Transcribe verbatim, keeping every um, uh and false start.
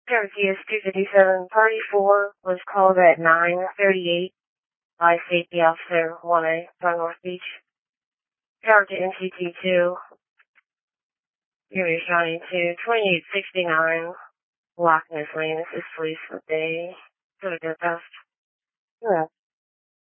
Cherokee is two fifty-seven. Party four was called at nine thirty-eight by safety officer one A from North Beach. Cherokee N C T two, you're responding to twenty-eight sixty-nine Loch Ness Lane. This is police for day. Go to their best. Yeah.